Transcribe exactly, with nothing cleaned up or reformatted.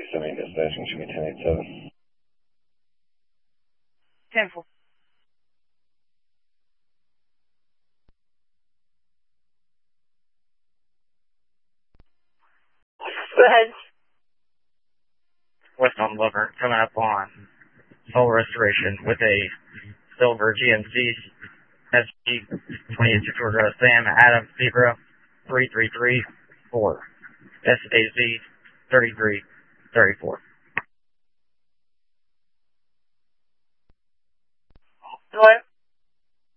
seven eight destination should be ten eight seven. ten four. Go ahead. West on Laverne coming up on Soul Restoration with a silver G M C S G twenty-eight Georgia Sam Adam Zebra three three three four S A Z thirty-three thirty-four. What?